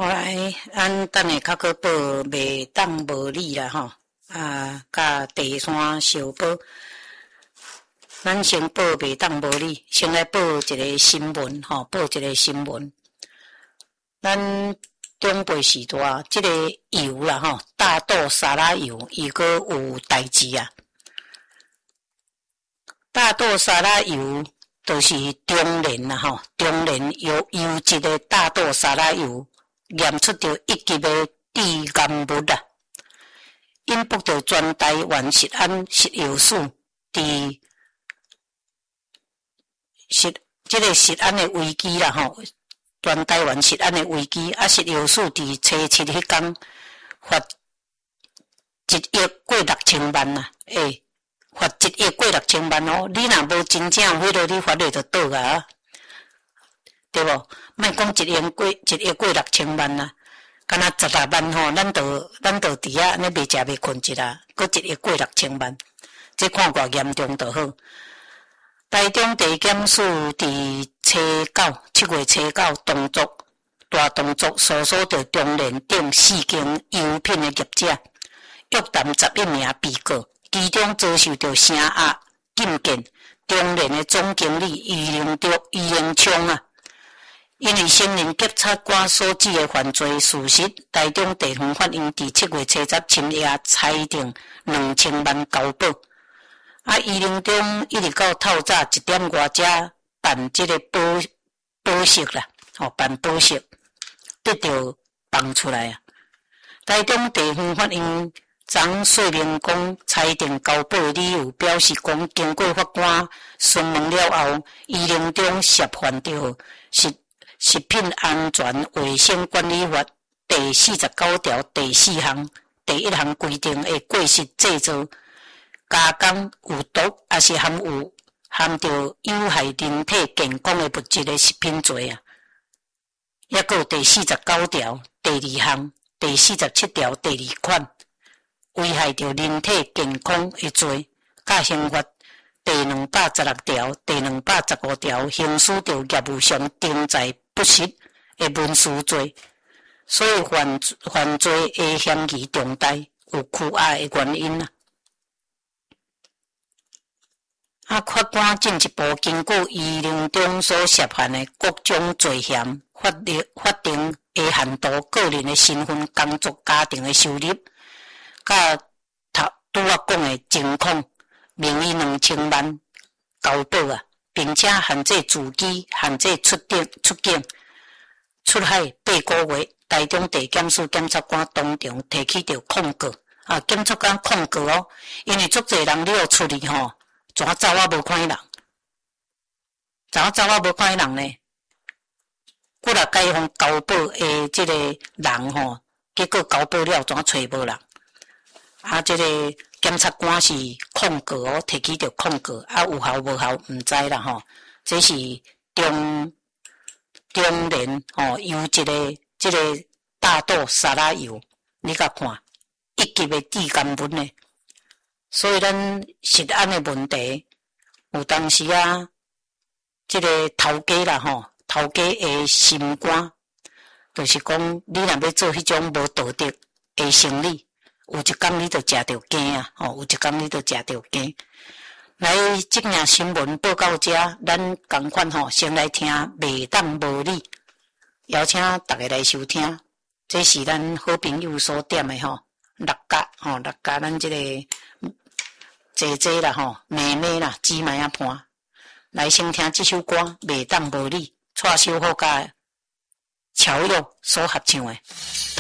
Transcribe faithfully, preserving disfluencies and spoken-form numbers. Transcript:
后来，咱等下较去报袂当无理啦吼，啊，甲地山小报，咱先报袂当无理，先来报一个新闻吼，报一个新闻。咱中北时代即、这个油啦吼，大豆沙拉油伊个有代志啊。大豆沙拉油就是中联啦吼，中联油油质的大豆沙拉油。验出着一级的致癌物啊！引爆着全台湾食安食药署伫食即个食安的危机啦吼，全台湾食安的危机啊！食药署伫初七迄天罚一亿过六千万呐、啊，诶，罚一亿过六千万哦！你若无真正有迄落，你罚了就倒啊！对无？莫讲一亿过一亿过六千万啦，敢若十六万吼，咱都咱都伫遐安尼袂食袂困一啦，搁一亿过六千万，这看偌严重就好。台中地检署伫初九七月初九动作大动作，搜索着中联等四间油品的业者，约谈十一名被告，其中遭受着声压禁见中联的总经理余荣德余荣昌啊。因为承认检察官所指的犯罪事实，台中地方法院伫七月初十深夜裁定两千万交保。啊，余荣中一直到透早一点外才办这个保保释啦，吼、哦、办保释，得到放出来啊。台中地方法院昨说明讲，裁定交保的理由表示讲，经过法官询问了后，余荣中涉犯着是。食品安全卫生管理法第四十九条第四项第一项规定的过失制造、加工有毒，还是含有含着有害人体健康的物质的食品罪啊。也有第四十九条第二项、第四十七条第二款危害着人体健康的罪，甲刑法第两百十六条、第两百十五条行使着业务上定在不实的民事罪，所以犯犯罪的嫌疑重大，有拘押的原因啊。啊，法官进一步经过余荣中所涉犯的各种罪嫌，法律法定的限度、个人的身份、工作、家庭的收入，甲头拄我讲的情况，名义两千万交保啊。并且限制自机、限制出境、出境、出海八个月。台中地检署检察官当场提起着控告，啊，检察官控告哦，因为足侪人了处理吼，怎走啊无看人，怎走啊无看人呢？过来解放交保的这个人吼，结果交保了怎找无人？啊，这个。检察官是控告哦，提起着控告，啊有效无效毋知啦吼。这是中中联吼油一个即个大豆沙拉油，你甲看一级的致癌物呢。所以咱食安的问题，有当时啊，即、这个头家啦吼，头家的心肝，就是讲你若要做迄种无道德的生意。有一天你就食着惊啊！吼、哦，有一天你就食着惊。来，即件新闻报到这，咱共款吼，先来听袂当无理，邀请大家来收听。这是咱好朋友所点的吼，六甲吼，六甲咱即、这个姐姐啦吼，妹妹啦，姊妹啊伴，来先听这首歌《袂当无理》，蔡小虎甲乔佑所合唱的。